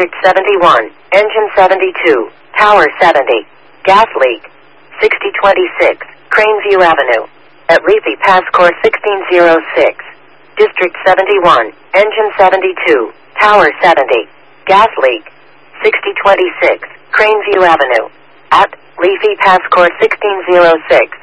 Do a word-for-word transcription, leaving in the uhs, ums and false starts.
District seventy-one, Engine seventy-two, Tower seventy, gas leak, sixty twenty-six, Craneview Avenue, at Leafy Pass Course sixteen oh six. District seventy-one, Engine seventy-two, Tower seventy, gas leak, sixty twenty-six, Craneview Avenue, at Leafy Pass Course sixteen oh six.